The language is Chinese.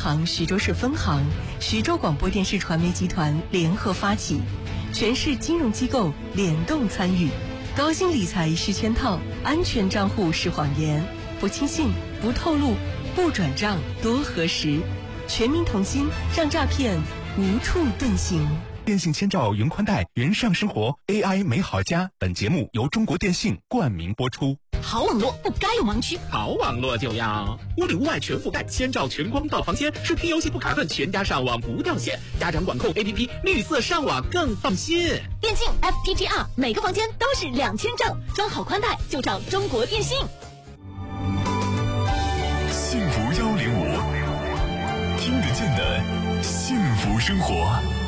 行徐州市分行、徐州广播电视传媒集团联合发起，全市金融机构联动参与。高薪理财是圈套，安全账户是谎言，不轻信，不透露，不转账，多核实。全民同心，让诈骗无处遁形。 电信千兆云宽带，云上生活 AI 美好家。本节目由中国电信冠名播出。 好网络不该有盲区， 好网络就要屋里屋外全覆盖，千兆全光到房间，视频游戏不卡顿，全家上网不掉线，家长管控 APP 绿色上网更放心。 电竞 FTTR 每个房间都是2000兆，装好宽带就找中国电信。 幸福105，听得见的幸福生活。